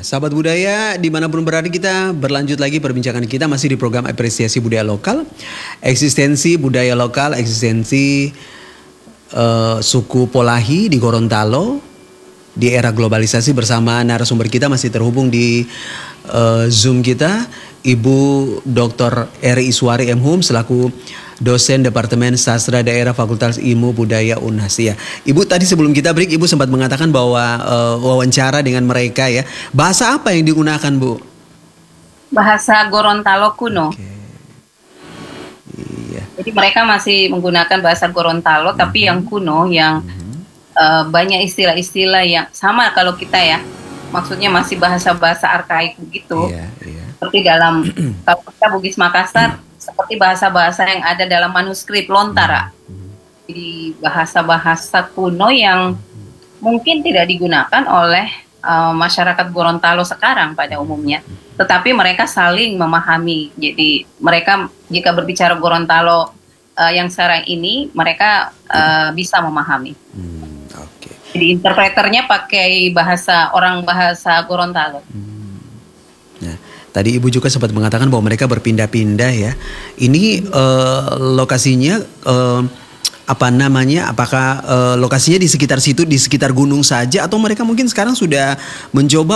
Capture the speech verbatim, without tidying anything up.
Sahabat budaya, dimanapun berada kita berlanjut lagi perbincangan kita masih di program apresiasi budaya lokal, eksistensi budaya lokal, eksistensi uh, suku Polahi di Gorontalo di era globalisasi. Bersama narasumber kita masih terhubung di uh, Zoom kita, Ibu doktor Eri Iswari M Hum selaku dosen Departemen Sastra Daerah Fakultas Ilmu Budaya Unhas ya. Ibu tadi sebelum kita break, Ibu sempat mengatakan bahwa uh, wawancara dengan mereka ya. Bahasa apa yang digunakan, Bu? Bahasa Gorontalo kuno. Okay. Iya. Jadi mereka masih menggunakan bahasa Gorontalo, mm-hmm. tapi yang kuno, yang mm-hmm. uh, banyak istilah-istilah yang sama kalau kita ya. Maksudnya masih bahasa-bahasa arkaik begitu. Iya, iya. Seperti dalam kalau kita Bugis Makassar, seperti bahasa-bahasa yang ada dalam manuskrip Lontara. Jadi bahasa-bahasa kuno yang mungkin tidak digunakan oleh uh, masyarakat Gorontalo sekarang pada umumnya. Tetapi mereka saling memahami. Jadi mereka jika berbicara Gorontalo uh, yang sekarang ini, mereka uh, bisa memahami. Hmm, okay. Jadi interpreternya pakai bahasa orang bahasa Gorontalo. Hmm. Nah, tadi Ibu juga sempat mengatakan bahwa mereka berpindah-pindah ya. Ini uh, lokasinya uh, apa namanya? Apakah uh, lokasinya di sekitar situ, di sekitar gunung saja, atau mereka mungkin sekarang sudah mencoba